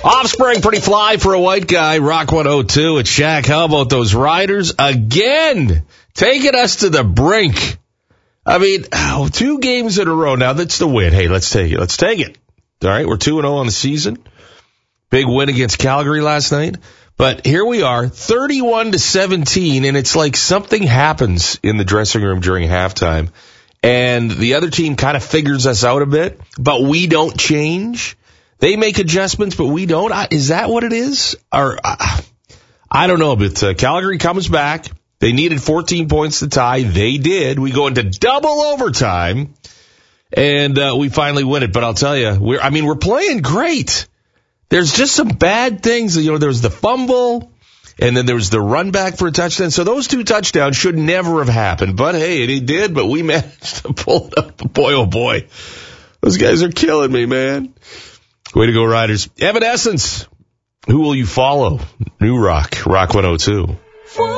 Offspring, Pretty Fly for a White Guy, Rock 102 at Shaq. How about those Riders again? Taking us to the brink. I mean, 2 games in a row. Now, that's the win. Hey, let's take it. Let's take it. All right, we're 2-0 on the season. Big win against Calgary last night. But here we are, 31-17, and it's like something happens in the dressing room during halftime. And the other team kind of figures us out a bit, but we don't change. They make adjustments, but we don't. Is that what it is? Or I don't know, but Calgary comes back. They needed 14 points to tie. They did. We go into double overtime, and we finally win it. But I'll tell you, we're playing great. There's just some bad things. You know, there was the fumble, and then there was the run back for a touchdown. So those 2 touchdowns should never have happened. But, hey, it did, but we managed to pull it up. Boy, oh, boy. Those guys are killing me, man. Way to go, Riders. Evanescence. Who will you follow? New Rock, Rock 102.